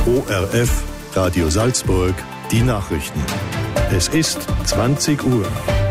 ORF Radio Salzburg, die Nachrichten. Es ist 20 Uhr.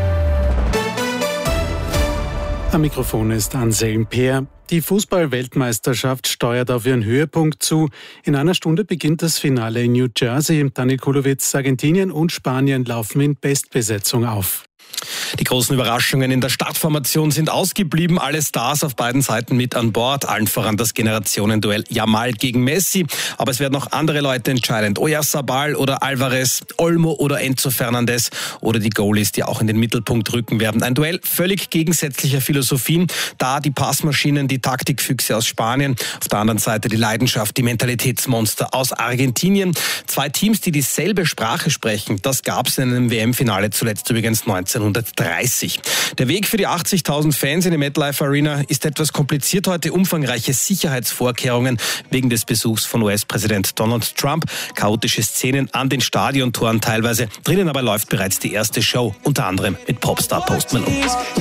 Am Mikrofon ist Anselm Peer. Die Fußball-Weltmeisterschaft steuert auf ihren Höhepunkt zu. In einer Stunde beginnt das Finale in New Jersey. Daniel Kulowitz, Argentinien und Spanien laufen in Bestbesetzung auf. Die großen Überraschungen in der Startformation sind ausgeblieben. Alle Stars auf beiden Seiten mit an Bord. Allen voran das Generationenduell Yamal gegen Messi. Aber es werden auch andere Leute entscheidend. Oyarzabal oder Alvarez, Olmo oder Enzo Fernandez oder die Goalies, die auch in den Mittelpunkt rücken werden. Ein Duell völlig gegensätzlicher Philosophien. Da die Passmaschinen, die Taktikfüchse aus Spanien. Auf der anderen Seite die Leidenschaft, die Mentalitätsmonster aus Argentinien. Zwei Teams, die dieselbe Sprache sprechen. Das gab es in einem WM-Finale zuletzt übrigens 1930. Der Weg für die 80.000 Fans in der MetLife Arena ist etwas kompliziert heute. Umfangreiche Sicherheitsvorkehrungen wegen des Besuchs von US-Präsident Donald Trump. Chaotische Szenen an den Stadiontoren teilweise. Drinnen aber läuft bereits die erste Show, unter anderem mit Popstar Post Malone.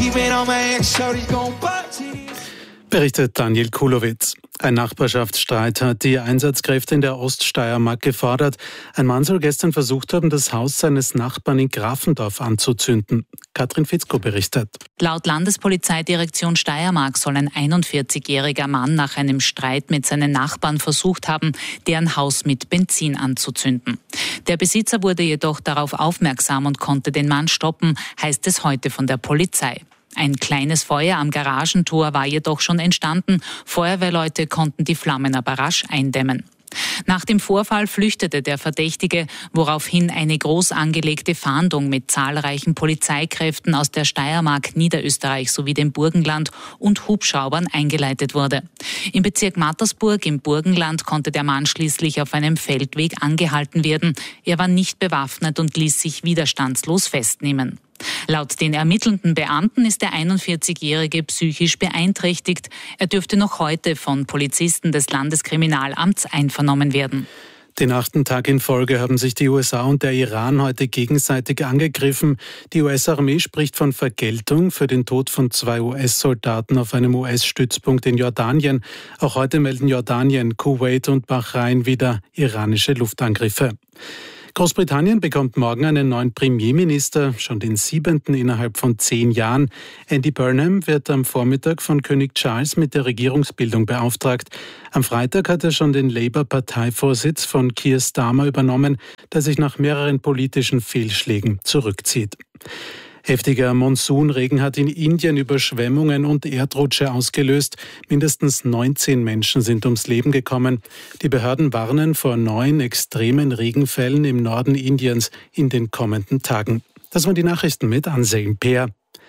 Berichtet Daniel Kulowitz. Ein Nachbarschaftsstreit hat die Einsatzkräfte in der Oststeiermark gefordert. Ein Mann soll gestern versucht haben, das Haus seines Nachbarn in Grafendorf anzuzünden. Katrin Fitzko berichtet. Laut Landespolizeidirektion Steiermark soll ein 41-jähriger Mann nach einem Streit mit seinen Nachbarn versucht haben, deren Haus mit Benzin anzuzünden. Der Besitzer wurde jedoch darauf aufmerksam und konnte den Mann stoppen, heißt es heute von der Polizei. Ein kleines Feuer am Garagentor war jedoch schon entstanden. Feuerwehrleute konnten die Flammen aber rasch eindämmen. Nach dem Vorfall flüchtete der Verdächtige, woraufhin eine groß angelegte Fahndung mit zahlreichen Polizeikräften aus der Steiermark, Niederösterreich sowie dem Burgenland und Hubschraubern eingeleitet wurde. Im Bezirk Mattersburg im Burgenland konnte der Mann schließlich auf einem Feldweg angehalten werden. Er war nicht bewaffnet und ließ sich widerstandslos festnehmen. Laut den ermittelnden Beamten ist der 41-Jährige psychisch beeinträchtigt. Er dürfte noch heute von Polizisten des Landeskriminalamts einvernommen werden. Den 8. Tag in Folge haben sich die USA und der Iran heute gegenseitig angegriffen. Die US-Armee spricht von Vergeltung für den Tod von 2 US-Soldaten auf einem US-Stützpunkt in Jordanien. Auch heute melden Jordanien, Kuwait und Bahrain wieder iranische Luftangriffe. Großbritannien bekommt morgen einen neuen Premierminister, schon den 7. innerhalb von 10 Jahren. Andy Burnham wird am Vormittag von König Charles mit der Regierungsbildung beauftragt. Am Freitag hat er schon den Labour-Parteivorsitz von Keir Starmer übernommen, der sich nach mehreren politischen Fehlschlägen zurückzieht. Heftiger Monsunregen hat in Indien Überschwemmungen und Erdrutsche ausgelöst. Mindestens 19 Menschen sind ums Leben gekommen. Die Behörden warnen vor 9 extremen Regenfällen im Norden Indiens in den kommenden Tagen. Das waren die Nachrichten mit Anselm Peer.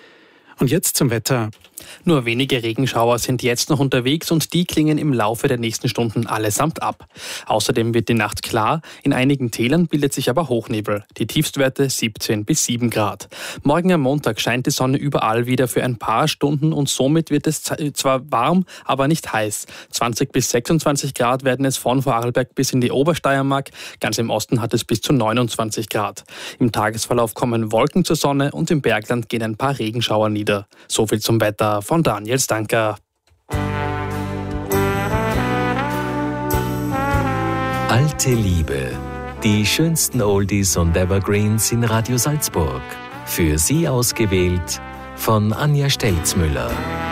Und jetzt zum Wetter. Nur wenige Regenschauer sind jetzt noch unterwegs und die klingen im Laufe der nächsten Stunden allesamt ab. Außerdem wird die Nacht klar, in einigen Tälern bildet sich aber Hochnebel. Die Tiefstwerte 17 bis 7 Grad. Morgen am Montag scheint die Sonne überall wieder für ein paar Stunden und somit wird es zwar warm, aber nicht heiß. 20 bis 26 Grad werden es von Vorarlberg bis in die Obersteiermark. Ganz im Osten hat es bis zu 29 Grad. Im Tagesverlauf kommen Wolken zur Sonne und im Bergland gehen ein paar Regenschauer nieder. So viel zum Wetter von Daniel Stanker. Alte Liebe. Die schönsten Oldies und Evergreens in Radio Salzburg. Für Sie ausgewählt von Anja Stelzmüller.